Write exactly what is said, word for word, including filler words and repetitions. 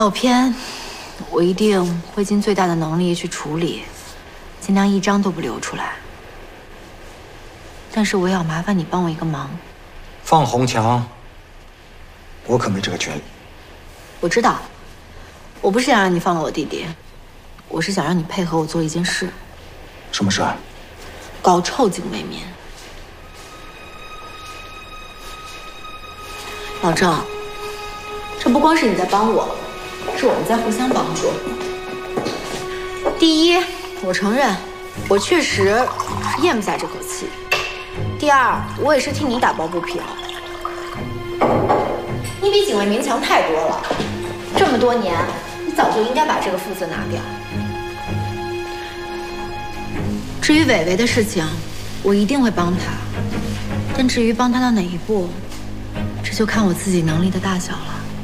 照片，我一定会尽最大的能力去处理，尽量一张都不留出来。但是我也要麻烦你帮我一个忙。 放红墙，我可没这个权利。 我知道，我不是想让你放了我弟弟，我是想让你配合我做一件事。 什么事啊？ 搞臭警卫面。老郑，这不光是你在帮我。 是我们在互相帮助。第一，我承认，我确实是咽不下这口气。第二，我也是替你打抱不平。你比警卫明强太多了，这么多年，你早就应该把这个副字拿掉。至于伟伟的事情，我一定会帮他，但至于帮他到哪一步，这就看我自己能力的大小了。